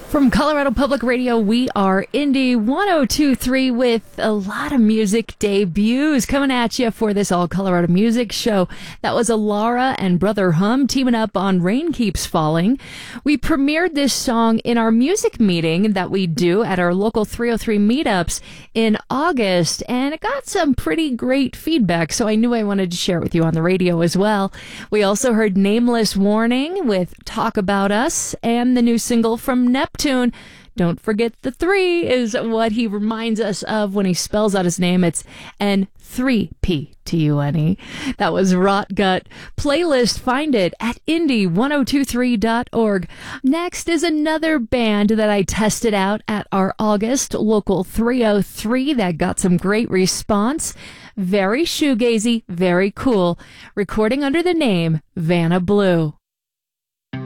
From Colorado Public Radio, we are Indie 102.3 with a lot of music debuts coming at you for this All Colorado Music Show. That was Alara and Brother Hum teaming up on Rain Keeps Falling. We premiered this song in our music meeting that we do at our local 303 meetups in August, and it got some pretty great feedback, so I knew I wanted to share it with you on the radio as well. We also heard Nameless Warning with Talk About Us, and the new single from Neptune. Don't forget the 3 is what he reminds us of when he spells out his name. It's N3PTUNE. That was Rot Gut. Playlist, find it at indie1023.org. Next is another band that I tested out at our August local 303 that got some great response. Very shoegazy, very cool. Recording under the name Vanna Blue.